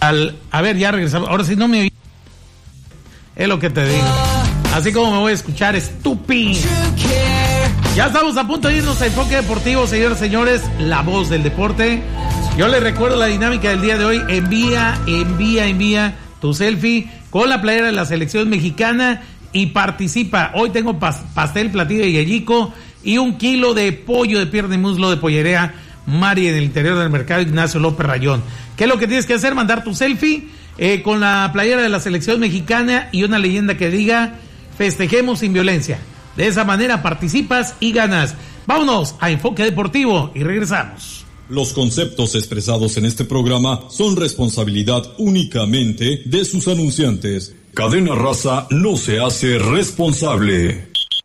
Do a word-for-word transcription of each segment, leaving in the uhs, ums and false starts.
Al, a ver, ya regresamos. Ahora sí no me... Es lo que te digo. Así como me voy a escuchar, estúpido. Ya estamos a punto de irnos a Enfoque Deportivo, señores y señores. La voz del deporte. Yo les recuerdo la dinámica del día de hoy. Envía, envía, envía tu selfie con la playera de la selección mexicana y participa. Hoy tengo pas- pastel, platillo de gallico y un kilo de pollo de pierna y muslo de pollería Mari en el interior del mercado Ignacio López Rayón. ¿Qué es lo que tienes que hacer? Mandar tu selfie eh, con la playera de la selección mexicana y una leyenda que diga festejemos sin violencia. De esa manera participas y ganas. Vámonos a Enfoque Deportivo y regresamos. Los conceptos expresados en este programa son responsabilidad únicamente de sus anunciantes. Cadena Raza no se hace responsable.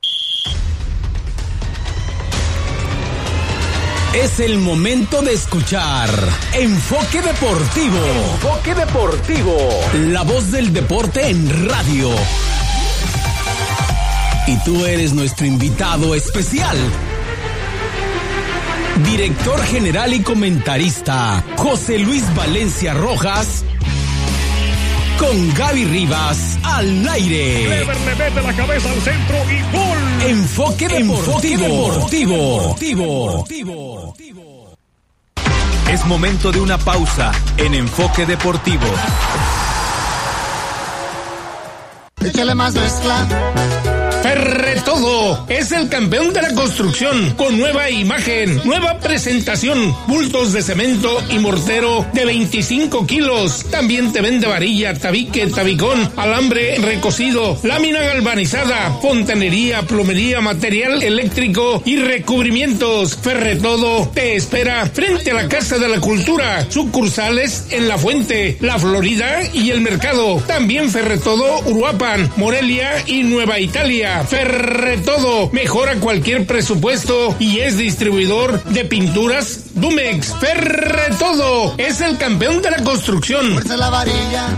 Es el momento de escuchar Enfoque Deportivo. Enfoque Deportivo. La voz del deporte en radio. Y tú eres nuestro invitado especial. Director general y comentarista José Luis Valencia Rojas. Con Gaby Rivas al aire. Clever le mete la cabeza al centro y gol. Enfoque Deportivo. Deportivo. Deportivo. Deportivo. Es momento de una pausa en Enfoque Deportivo. Échale más mezcla. Ferretodo es el campeón de la construcción con nueva imagen, nueva presentación, bultos de cemento y mortero de veinticinco kilos. También te vende varilla, tabique, tabicón, alambre recocido, lámina galvanizada, fontanería, plomería, material eléctrico y recubrimientos. Ferretodo te espera frente a la Casa de la Cultura, sucursales en La Fuente, La Florida y El Mercado. También Ferretodo Uruapan, Morelia y Nueva Italia. Ferretodo mejora cualquier presupuesto y es distribuidor de pinturas Dumex. Ferretodo es el campeón de la construcción. Fuerza la varilla.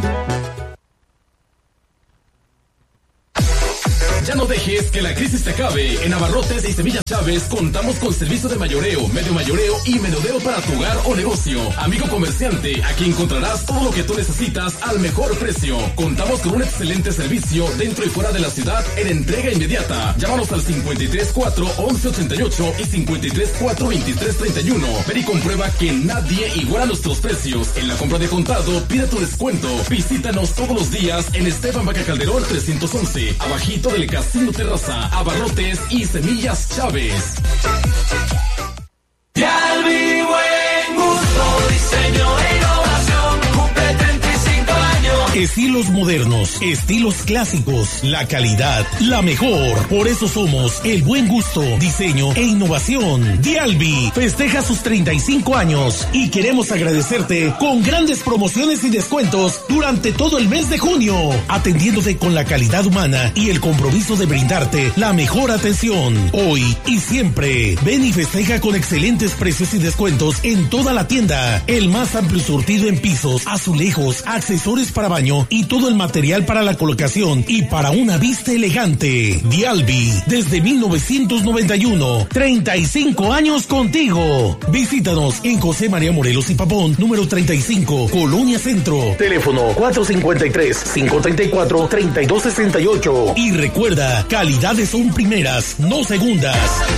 Ya no dejes que la crisis te acabe. En Abarrotes y Semillas Chávez contamos con servicio de mayoreo, medio mayoreo y menudeo para tu hogar o negocio. Amigo comerciante, aquí encontrarás todo lo que tú necesitas al mejor precio. Contamos con un excelente servicio dentro y fuera de la ciudad en entrega inmediata. Llámanos al cincuenta y tres cuatro once ochenta y ocho y cincuenta y tres cuatro veintitrés treinta y uno. Ven y comprueba que nadie iguala nuestros precios. En la compra de contado, pide tu descuento. Visítanos todos los días en Esteban Vaca Calderón trescientos once, abajito del Casino Terraza, Abarrotes y Semillas Chávez. Dialbi, buen gusto, diseño e innovación, cumple treinta y cinco años. Estilos modernos, estilos clásicos, la calidad, la mejor. Por eso somos el buen gusto, diseño e innovación. Dialbi festeja sus treinta y cinco años y queremos agradecerte con grandes promociones y descuentos durante todo el mes de junio, atendiéndote con la calidad humana y el compromiso de brindarte la mejor atención. Hoy y siempre, ven y festeja con excelentes precios y descuentos en toda la tienda. El más amplio surtido en pisos, azulejos, accesorios para baño y todo el material para la colocación y para una vista elegante. Dialbi, desde mil novecientos noventa y uno, treinta y cinco años contigo. Visítanos en José María Morelos y Papón, número treinta y cinco, Colonia Centro. Teléfono cuatro cincuenta y tres, cinco treinta y cuatro, treinta y dos sesenta y ocho. Y recuerda, calidades son primeras, no segundas.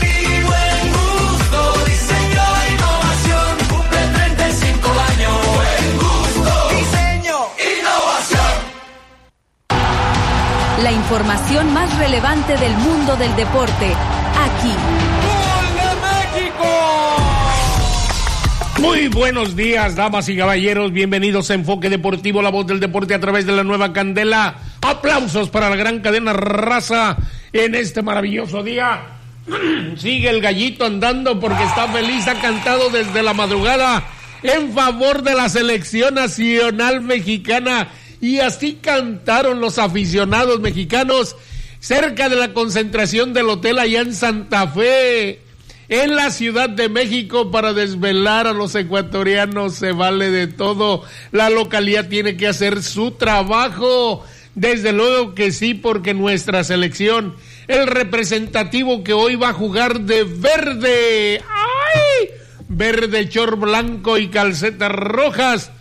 La información más relevante del mundo del deporte, aquí. ¡Gol de México! Muy buenos días, damas y caballeros. Bienvenidos a Enfoque Deportivo, la voz del deporte a través de la nueva Candela. Aplausos para la gran cadena Raza en este maravilloso día. Sigue el gallito andando porque está feliz, ha cantado desde la madrugada en favor de la selección nacional mexicana. Y así cantaron los aficionados mexicanos cerca de la concentración del hotel allá en Santa Fe, en la Ciudad de México, para desvelar a los ecuatorianos. Se vale de todo, la localidad tiene que hacer su trabajo, desde luego que sí, porque nuestra selección, el representativo que hoy va a jugar de verde, ¡ay!, verde, short blanco y calcetas rojas,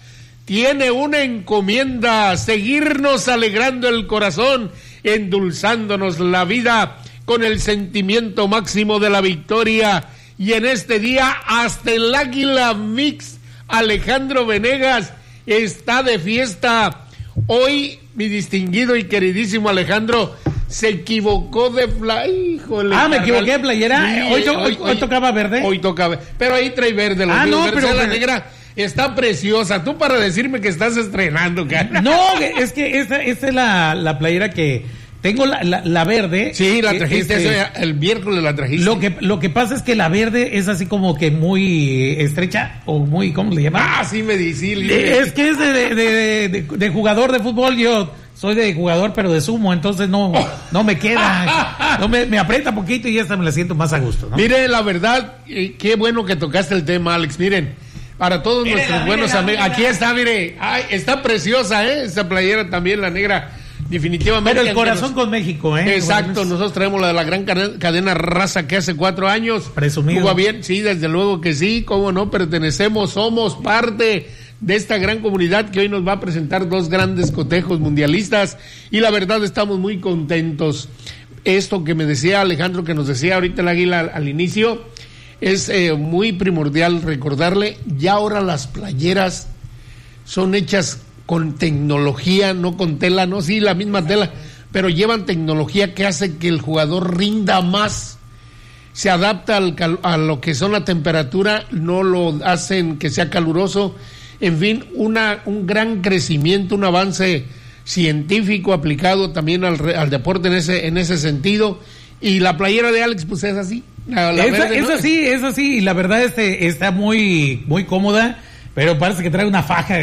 tiene una encomienda, seguirnos alegrando el corazón, endulzándonos la vida con el sentimiento máximo de la victoria. Y en este día hasta el Águila Mix Alejandro Venegas está de fiesta. Hoy mi distinguido y queridísimo Alejandro se equivocó de play. Híjole, ah, me equivoqué de playera. Sí, hoy, to- hoy, hoy, hoy tocaba verde. Hoy tocaba, pero ahí trae verde. Ah, no, verde, pero la pero- negra está preciosa. Tú para decirme que estás estrenando, cara. No, es que esta, esta es la, la playera que tengo, la, la, la verde. Sí, la trajiste, Este, eso, el miércoles la trajiste. Lo que, lo que pasa es que la verde es así como que muy estrecha o muy, ¿cómo le llaman? Ah, sí me dice. Es que es de, de, de, de, de jugador de fútbol. Yo soy de jugador, pero de sumo, entonces no, no me queda. No me, me aprieta poquito y ya hasta me la siento más a gusto, ¿no? Mire, la verdad, eh, qué bueno que tocaste el tema, Alex. Miren, para todos Mírela, nuestros buenos mírela, amigos. mírela. Aquí está, mire. Ay, está preciosa, ¿eh? Esa playera también, la negra. Definitivamente. Pero el aunque corazón nos- con México, ¿eh? Exacto, nosotros traemos la de la gran cadena, cadena Raza que hace cuatro años. Presumido. Jugó bien, sí, desde luego que sí, cómo no, pertenecemos, somos parte de esta gran comunidad que hoy nos va a presentar dos grandes cotejos mundialistas y la verdad estamos muy contentos. Esto que me decía Alejandro, que nos decía ahorita el Águila al, al inicio, es eh, muy primordial recordarle, ya ahora las playeras son hechas con tecnología, no con tela, no, sí, la misma tela, pero llevan tecnología que hace que el jugador rinda más, se adapta al cal- a lo que son la temperatura, no lo hacen que sea caluroso, en fin, una, un gran crecimiento, un avance científico aplicado también al, re- al deporte en ese, en ese sentido, y la playera de Alex pues es así, la, la Esa, verde, ¿no? esa sí, esa sí, y la verdad este, está muy, muy cómoda, pero parece que trae una faja.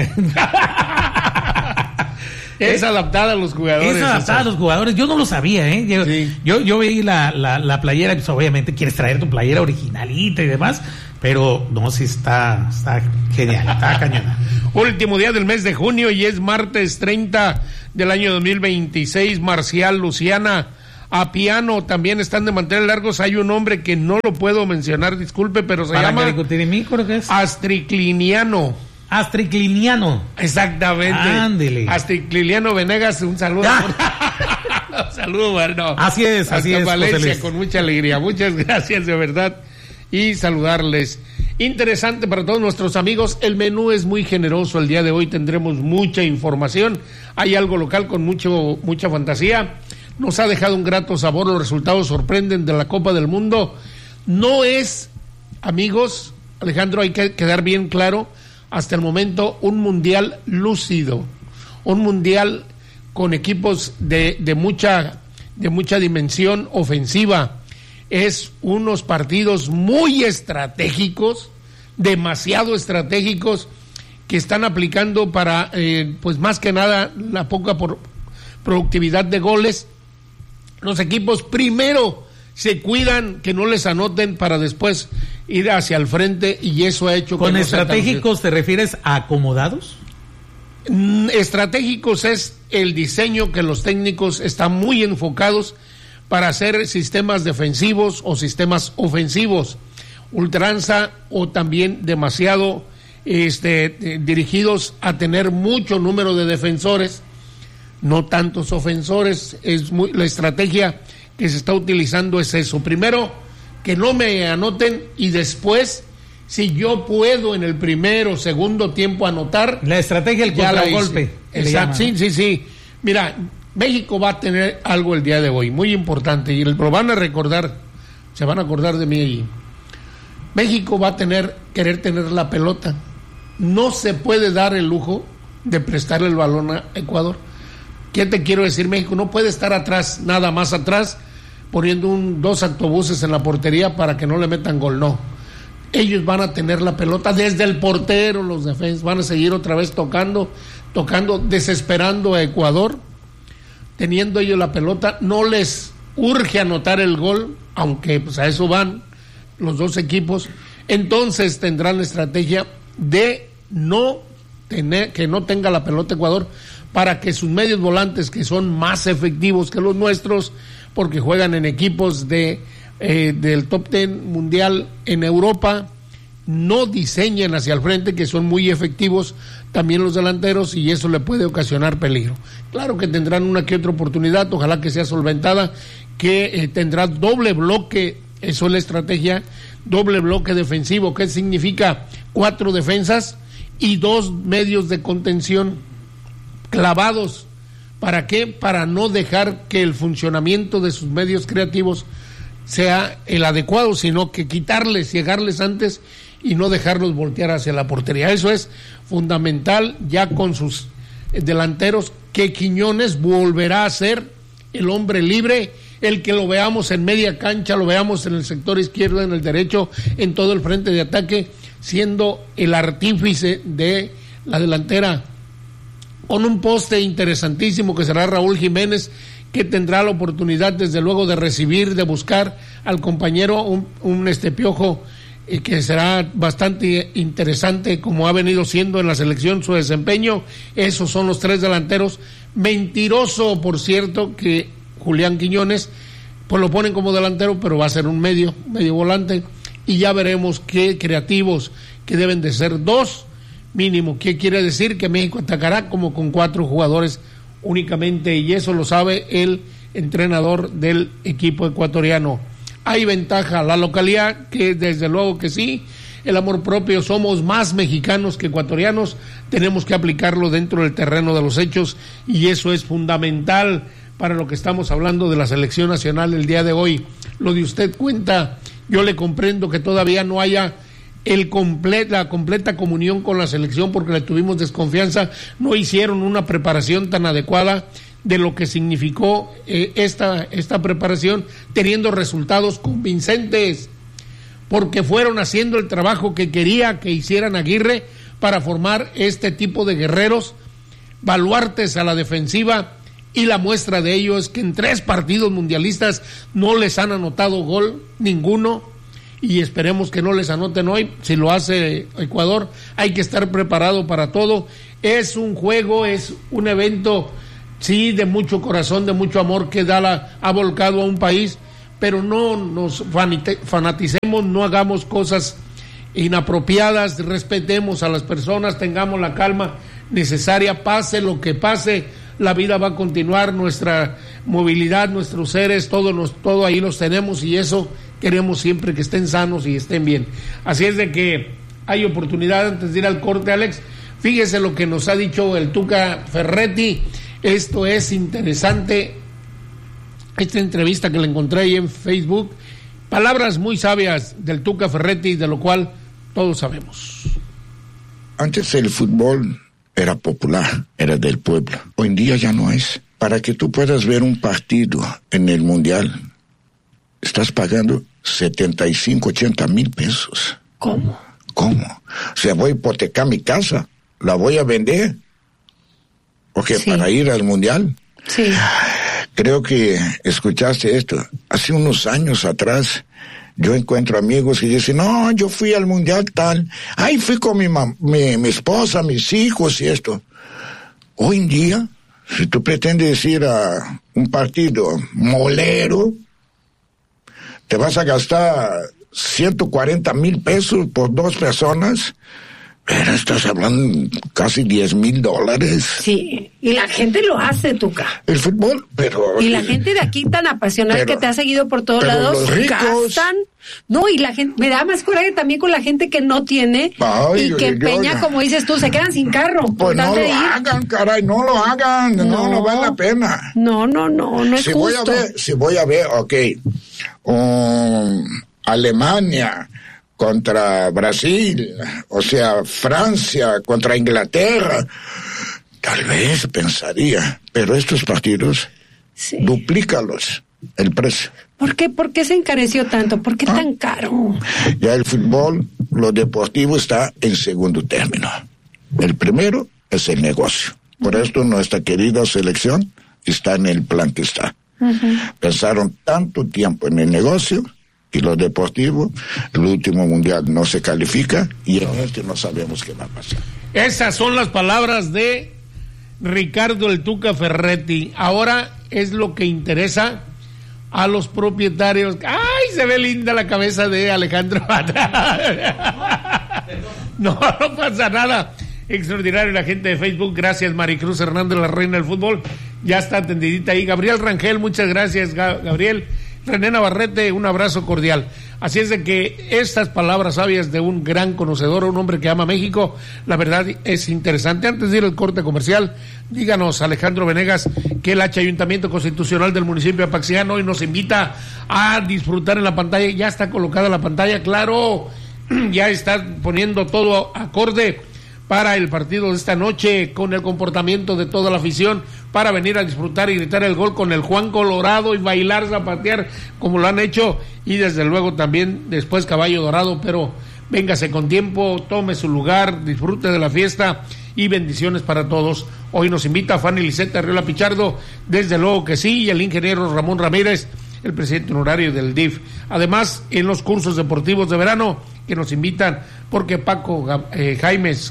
Es adaptada a los jugadores. Es adaptada a los jugadores. Yo no lo sabía, ¿eh? Yo, Sí. yo, yo vi la, la, la playera, pues obviamente quieres traer tu playera originalita y demás, pero no, sí está, está genial, está cañona. Último día del mes de junio y es martes treinta del año dos mil veintiséis. Marcial, Luciana, a piano también están de mantener largos. Hay un hombre que no lo puedo mencionar, disculpe, pero se Para llama Caricotirimí, creo que es. Astricliniano. Astricliniano. Exactamente. Ándele. Astricliniano Venegas, un saludo. Un saludo, bueno. Así es, así Hasta es, José Valencia, Luis. con mucha alegría. Muchas gracias, de verdad. Y saludarles. Interesante para todos nuestros amigos. El menú es muy generoso. El día de hoy tendremos mucha información. Hay algo local con mucho, mucha fantasía. Nos ha dejado un grato sabor. Los resultados sorprenden de la Copa del Mundo. No es, amigos, Alejandro, hay que quedar bien claro, hasta el momento un mundial lúcido, un mundial con equipos de, de mucha de mucha dimensión ofensiva. Es unos partidos muy estratégicos, demasiado estratégicos, que están aplicando para, eh, pues más que nada, la poca por productividad de goles. Los equipos primero se cuidan que no les anoten para después ir hacia el frente, y eso ha hecho que ¿Con no sea tan- estratégicos te refieres a acomodados? Mm, Estratégicos es el diseño que los técnicos están muy enfocados para hacer sistemas defensivos o sistemas ofensivos, ultranza o también demasiado este, eh, dirigidos a tener mucho número de defensores, no tantos ofensores. Es muy, la estrategia que se está utilizando es eso. Primero, que no me anoten, y después, si yo puedo en el primero o segundo tiempo anotar, La estrategia del ya la contragolpe. hice. que le Exacto, llaman, sí, sí, sí. Mira, México va a tener algo el día de hoy, muy importante, y lo van a recordar, se van a acordar de mí allí. México va a tener, querer tener la pelota. No se puede dar el lujo de prestarle el balón a Ecuador. ¿Qué te quiero decir? México no puede estar atrás, nada más atrás, poniendo un, dos autobuses en la portería para que no le metan gol, no. Ellos van a tener la pelota desde el portero, los defensas van a seguir otra vez tocando, tocando, desesperando a Ecuador, teniendo ellos la pelota. No les urge anotar el gol, aunque pues a eso van los dos equipos. Entonces tendrán la estrategia de no tener, que no tenga la pelota Ecuador, para que sus medios volantes, que son más efectivos que los nuestros, porque juegan en equipos de eh, del top ten mundial en Europa, no diseñen hacia el frente, que son muy efectivos también los delanteros, y eso le puede ocasionar peligro. Claro que tendrán una que otra oportunidad, ojalá que sea solventada, que eh, tendrá doble bloque, eso es la estrategia, doble bloque defensivo, que significa cuatro defensas y dos medios de contención clavados. ¿Para qué? Para no dejar que el funcionamiento de sus medios creativos sea el adecuado, sino que quitarles, llegarles antes y no dejarlos voltear hacia la portería. Eso es fundamental ya con sus delanteros, que Quiñones volverá a ser el hombre libre, el que lo veamos en media cancha, lo veamos en el sector izquierdo, en el derecho, en todo el frente de ataque, siendo el artífice de la delantera, con un poste interesantísimo que será Raúl Jiménez, que tendrá la oportunidad desde luego de recibir, de buscar al compañero, un, un este Piojo eh, que será bastante interesante, como ha venido siendo en la selección su desempeño. Esos son los tres delanteros. Mentiroso, por cierto, que Julián Quiñones pues lo ponen como delantero, pero va a ser un medio, medio volante, y ya veremos qué creativos, que deben de ser dos mínimo. ¿Qué quiere decir? Que México atacará como con cuatro jugadores únicamente, y eso lo sabe el entrenador del equipo ecuatoriano. Hay ventaja la localidad, que desde luego que sí, el amor propio, somos más mexicanos que ecuatorianos, tenemos que aplicarlo dentro del terreno de los hechos, y eso es fundamental para lo que estamos hablando de la selección nacional el día de hoy. Lo de usted cuenta, yo le comprendo que todavía no haya el comple- la completa comunión con la selección, porque le tuvimos desconfianza, no hicieron una preparación tan adecuada de lo que significó eh, esta, esta preparación, teniendo resultados convincentes, porque fueron haciendo el trabajo que quería que hicieran Aguirre para formar este tipo de guerreros, baluartes a la defensiva, y la muestra de ello es que en tres partidos mundialistas no les han anotado gol ninguno, y esperemos que no les anoten hoy. Si lo hace Ecuador, hay que estar preparado para todo. Es un juego, es un evento, sí, de mucho corazón, de mucho amor, que Dala ha volcado a un país, pero no nos fanaticemos, no hagamos cosas inapropiadas, respetemos a las personas, tengamos la calma necesaria, pase lo que pase, la vida va a continuar, nuestra movilidad, nuestros seres, todo, nos, todo ahí los tenemos, y eso queremos siempre, que estén sanos y estén bien. Así es de que hay oportunidad. Antes de ir al corte, Alex, fíjese lo que nos ha dicho el Tuca Ferretti. Esto es interesante, esta entrevista que le encontré ahí en Facebook, palabras muy sabias del Tuca Ferretti, de lo cual todos sabemos. Antes el fútbol era popular, era del pueblo. Hoy en día ya no es. Para que tú puedas ver un partido en el Mundial, estás pagando setenta y cinco, ochenta mil pesos. ¿Cómo? ¿Cómo? O sea, voy a hipotecar mi casa, la voy a vender. ¿O qué? Sí. ¿Para ir al Mundial? Sí. Creo que escuchaste esto. Hace unos años atrás, yo encuentro amigos que dicen, no, yo fui al Mundial tal, ay, fui con mi, mam- mi, mi esposa, mis hijos y esto. Hoy en día, si tú pretendes ir a un partido molero, te vas a gastar ciento cuarenta mil pesos por dos personas, pero estás hablando casi diez mil dólares. Sí, y la gente lo hace, Tuca. El fútbol, pero... Y la gente de aquí tan apasionada, pero, que te ha seguido por todos lados, los ricos, gastan. No, y la gente, me da más coraje también con la gente que no tiene, ay, y que empeña, yo, como dices tú, se quedan sin carro. Pues no lo ir. hagan, caray, no lo hagan, no, no, no vale la pena. No, no, no, no es si justo. Voy a ver, si voy a ver, ok, um, Alemania contra Brasil, o sea, Francia contra Inglaterra, tal vez pensaría, pero estos partidos, sí, duplícalos el precio. ¿Por qué? ¿Por qué se encareció tanto? ¿Por qué ¿Ah? tan caro? Ya el fútbol, lo deportivo está en segundo término. El primero es el negocio. Por uh-huh. esto nuestra querida selección está en el plan que está. Uh-huh. Pensaron tanto tiempo en el negocio y lo deportivo, el último mundial no se califica y en este no sabemos qué va a pasar. Esas son las palabras de Ricardo el Tuca Ferretti. Ahora es lo que interesa a los propietarios. ¡Ay, se ve linda la cabeza de Alejandro! No, no pasa nada. Extraordinario la gente de Facebook. Gracias, Maricruz Hernández, la reina del fútbol. Ya está atendidita ahí. Gabriel Rangel, muchas gracias, Gabriel. René Navarrete, un abrazo cordial. Así es de que estas palabras sabias de un gran conocedor, un hombre que ama México, la verdad es interesante. Antes de ir al corte comercial, díganos, Alejandro Venegas, que el Ayuntamiento Constitucional del municipio de Apaxingán hoy nos invita a disfrutar en la pantalla. Ya está colocada la pantalla, claro, ya está poniendo todo acorde para el partido de esta noche, con el comportamiento de toda la afición, para venir a disfrutar y gritar el gol con el Juan Colorado y bailar, zapatear como lo han hecho, y desde luego también después Caballo Dorado. Pero véngase con tiempo, tome su lugar, disfrute de la fiesta y bendiciones para todos. Hoy nos invita Fanny Liseta Arriola Pichardo, desde luego que sí, y el ingeniero Ramón Ramírez, el presidente honorario del D I F. Además, en los cursos deportivos de verano que nos invitan, porque Paco eh, Jaimes,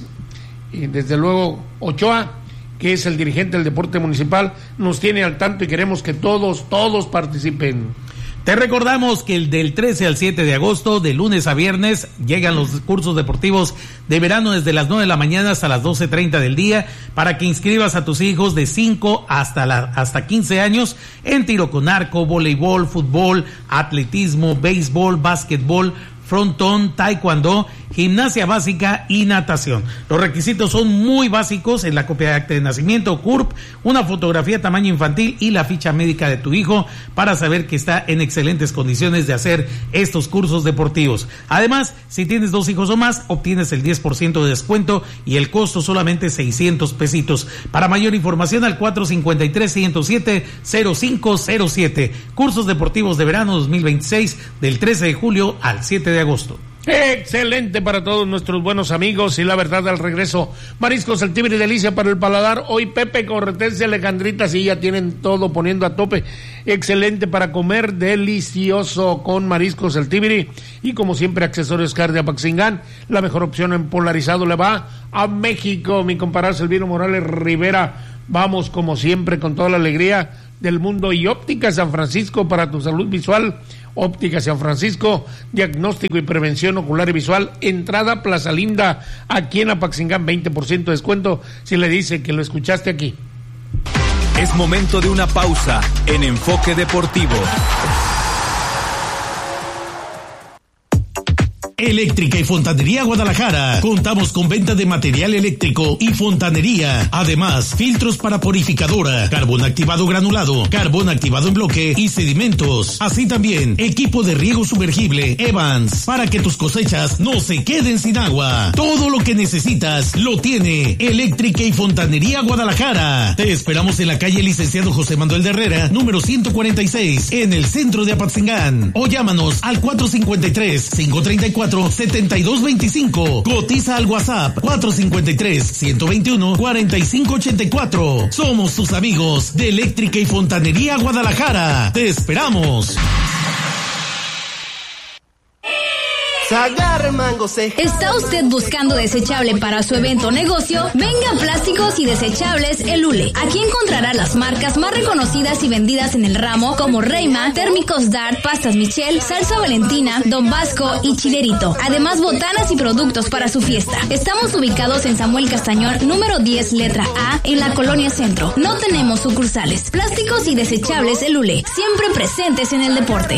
y desde luego Ochoa, que es el dirigente del deporte municipal, nos tiene al tanto y queremos que todos, todos participen. Te recordamos que el del trece al siete de agosto, de lunes a viernes, llegan los cursos deportivos de verano desde las nueve de la mañana hasta las doce treinta del día, para que inscribas a tus hijos de cinco hasta la, hasta quince años en tiro con arco, voleibol, fútbol, atletismo, béisbol, básquetbol, frontón, taekwondo, gimnasia básica y natación. Los requisitos son muy básicos: en la copia de acta de nacimiento, C U R P, una fotografía tamaño infantil y la ficha médica de tu hijo para saber que está en excelentes condiciones de hacer estos cursos deportivos. Además, si tienes dos hijos o más, obtienes el diez por ciento de descuento y el costo solamente seiscientos pesitos. Para mayor información al cuatro cinco tres, ciento siete, cero cinco cero siete. Cursos deportivos de verano dos mil veintiséis, del trece de julio al siete de agosto. Excelente para todos nuestros buenos amigos. Y la verdad, al regreso, Mariscos El Tibiri, delicia para el paladar. Hoy Pepe Corretense, Alejandrita, sí, ya tienen todo poniendo a tope. Excelente para comer, delicioso con Mariscos El Tibiri. Y como siempre, Accesorios Car de Apaxingán, la mejor opción en polarizado le va a México. Mi compadre Silvino Morales Rivera, vamos como siempre con toda la alegría del mundo. Y Óptica San Francisco, para tu salud visual. Óptica San Francisco, diagnóstico y prevención ocular y visual. Entrada Plaza Linda, aquí en Apaxingán, veinte por ciento de descuento si le dice que lo escuchaste aquí. Es momento de una pausa en Enfoque Deportivo. Eléctrica y Fontanería Guadalajara. Contamos con venta de material eléctrico y fontanería. Además, filtros para purificadora, carbón activado granulado, carbón activado en bloque y sedimentos. Así también, equipo de riego sumergible Evans, para que tus cosechas no se queden sin agua. Todo lo que necesitas lo tiene Eléctrica y Fontanería Guadalajara. Te esperamos en la calle Licenciado José Manuel de Herrera, número ciento cuarenta y seis, en el centro de Apaxingán. O llámanos al cuatro cinco tres, cinco tres cuatro, siete dos dos cinco. Cotiza al WhatsApp cuatro cinco tres, uno dos uno, cuatro cinco ocho cuatro. Somos tus amigos de Eléctrica y Fontanería Guadalajara. Te esperamos. ¿Está usted buscando desechable para su evento o negocio? Venga a Plásticos y Desechables El Ule. Aquí encontrará las marcas más reconocidas y vendidas en el ramo, como Reima, Térmicos Dart, Pastas Michel, Salsa Valentina, Don Vasco y Chilerito. Además, botanas y productos para su fiesta. Estamos ubicados en Samuel Castañón, número diez, letra A, en la Colonia Centro. No tenemos sucursales. Plásticos y Desechables El Ule, siempre presentes en el deporte.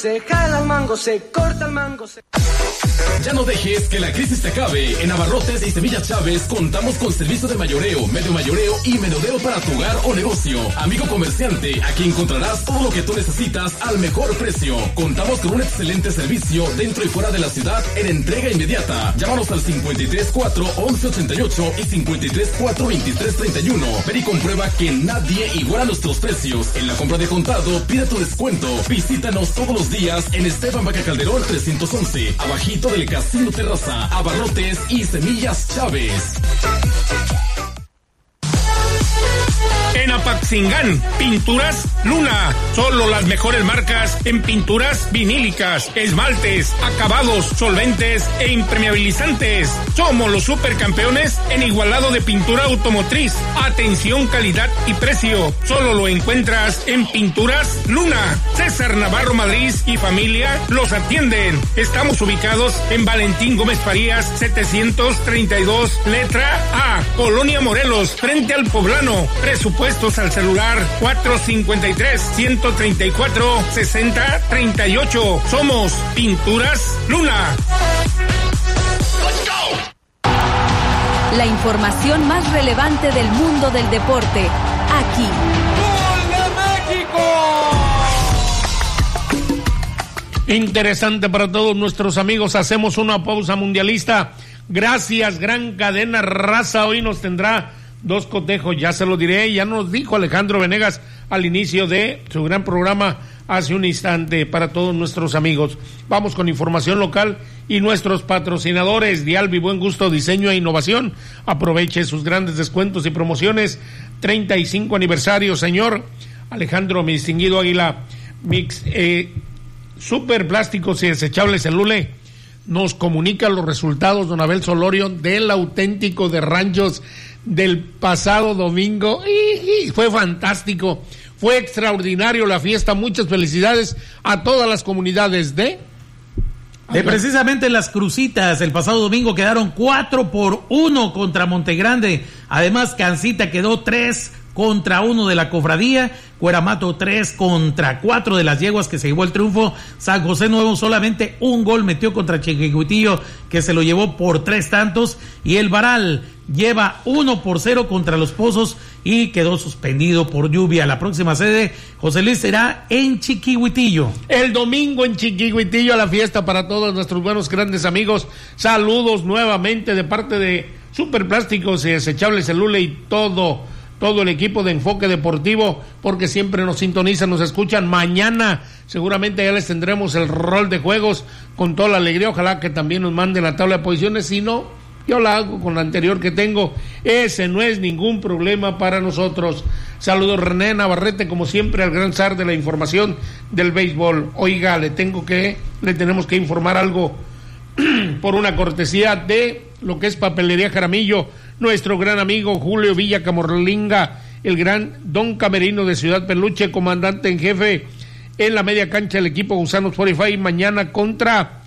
Ya no dejes que la crisis te acabe. En Abarrotes y Semillas Chávez contamos con servicio de mayoreo, medio mayoreo y menudeo para tu hogar o negocio. Amigo comerciante, aquí encontrarás todo lo que tú necesitas al mejor precio. Contamos con un excelente servicio dentro y fuera de la ciudad en entrega inmediata. Llámanos al cincuenta y tres cuatro, once ochenta y ocho y cincuenta y tres cuatro, veintitrés treinta y uno. Ven y comprueba que nadie iguala nuestros precios. En la compra de contado, pide tu descuento. Visítanos todos los días en Esteban Vaca Calderón trescientos once, abajito del Casino Terraza, Abarrotes y Semillas Chávez. En Apaxingán Apatzingán, Pinturas Luna. Solo las mejores marcas en pinturas vinílicas, esmaltes, acabados, solventes e impermeabilizantes. Somos los supercampeones en igualado de pintura automotriz. Atención, calidad y precio. Solo lo encuentras en Pinturas Luna. César Navarro Madrid y familia los atienden. Estamos ubicados en Valentín Gómez Farías, setecientos treinta y dos, letra A, Colonia Morelos, frente al Poblano. Presupuestos al celular cuatro cinco tres, uno tres cuatro, seis cero tres ocho. Somos Pinturas Luna. La información más relevante del mundo del deporte, aquí. ¡Gol de México! Interesante para todos nuestros amigos. Hacemos una pausa mundialista. Gracias, Gran Cadena Raza. Hoy nos tendrá dos cotejos, ya se lo diré. Ya nos dijo Alejandro Venegas al inicio de su gran programa hace un instante para todos nuestros amigos. Vamos con información local y nuestros patrocinadores. Dialbi, Buen Gusto, Diseño e Innovación. Aproveche sus grandes descuentos y promociones. treinta y cinco aniversario, señor Alejandro, mi distinguido Águila. Mix, eh, Super Plásticos y Desechables El Lule nos comunica los resultados, don Abel Solorio, del auténtico de Ranchos del pasado domingo. Y, y fue fantástico, fue extraordinario la fiesta. Muchas felicidades a todas las comunidades de... De precisamente Las Crucitas. El pasado domingo quedaron cuatro por uno contra Montegrande. Además, Cancita quedó tres contra uno de la Cofradía. Cueramato tres contra cuatro de las Yeguas, que se llevó el triunfo. San José Nuevo solamente un gol metió contra Chiquihuitillo, que se lo llevó por tres tantos. Y el Varal lleva uno por cero contra Los Pozos y quedó suspendido por lluvia. La próxima sede, José Luis, será en Chiquihuitillo. El domingo en Chiquihuitillo, a la fiesta para todos nuestros buenos grandes amigos. Saludos nuevamente de parte de Superplásticos y Desechables El Lule y todo todo el equipo de Enfoque Deportivo, porque siempre nos sintonizan, nos escuchan. Mañana seguramente ya les tendremos el rol de juegos con toda la alegría. Ojalá que también nos manden la tabla de posiciones. Si no, yo la hago con la anterior que tengo. Ese no es ningún problema para nosotros. Saludos, René Navarrete, como siempre, al gran zar de la información del béisbol. Oiga, le tengo que, le tenemos que informar algo por una cortesía de lo que es Papelería Jaramillo. Nuestro gran amigo Julio Villa Camorlinga, el gran Don Camerino de Ciudad Peluche, comandante en jefe en la media cancha del equipo Gusanos cuarenta y cinco, mañana contra